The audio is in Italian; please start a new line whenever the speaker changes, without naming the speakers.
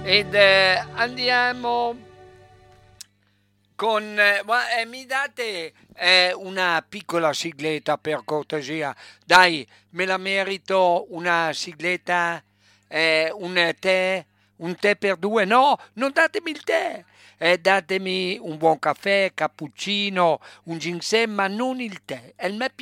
ed andiamo con... mi date una piccola sigletta per cortesia? Dai, me la merito una sigletta, un tè per due? No, non datemi il tè. Datemi un buon caffè, cappuccino, un ginseng, ma non il tè. E il me